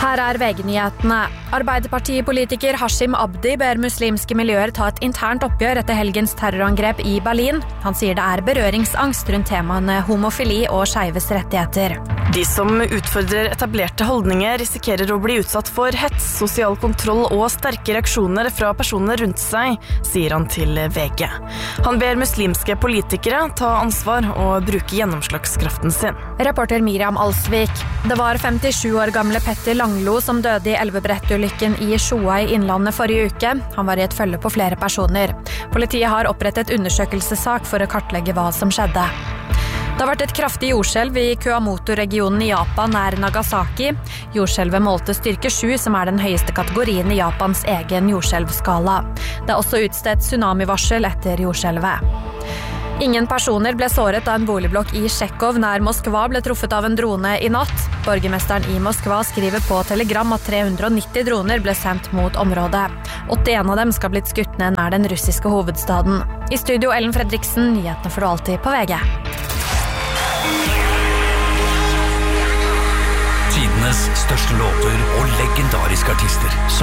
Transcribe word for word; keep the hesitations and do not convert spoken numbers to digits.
Her er V G-nyhetene. Arbeiderpartipolitiker Hashim Abdi ber muslimske miljøer ta et internt oppgjør etter helgens terrorangrep i Berlin. Han sier det er berøringsangst rundt temaene homofili og skeives rettigheter. De som utfordrer etablerte holdninger risikerer å bli utsatt for hets, sosial kontroll og sterke reaksjoner fra personer rundt seg, sier han til V G. Han ber muslimske politikere ta ansvar og bruke gjennomslagskraften sin. Reporter Miriam Alsvik. Det var femtisju år gamle Petter Langlo som døde i elvebrettulykken i Sjoa i Innlandet forrige uke. Han var i et følge på flere personer. Politiet har opprettet undersøkelsessak for å kartlegge hva som skjedde. Det har vært et kraftig jordskjelv i Kuamoto-regionen i Japan nær Nagasaki. Jordskjelvet målte styrke sju, som er den høyeste kategorien i Japans egen jordskjelvskala. Det er også utstedt tsunamivarsel etter jordskjelvet. Ingen personer ble såret da en boligblokk i Tsjekhov nær Moskva ble truffet av en drone i natt. Borgermesteren i Moskva skriver på Telegram at tre hundre og nitti droner ble sendt mot området. åttien av dem skal blitt skutt ned nær den russiske hovedstaden. I studio Ellen Fredriksen, nyhetene får du alltid på V G. Tidenes største låter og legendariske artister.